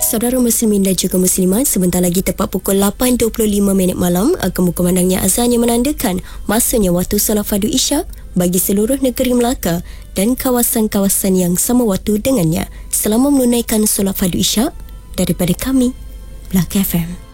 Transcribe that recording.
Saudara muslimin dan juga muslimat, sebentar lagi tepat pukul 8.25 malam akan berkumandangnya azan yang menandakan masanya waktu solat fardu Isyak bagi seluruh negeri Melaka dan kawasan-kawasan yang sama waktu dengannya. Selamat menunaikan solat fardu Isyak daripada kami, Melaka FM.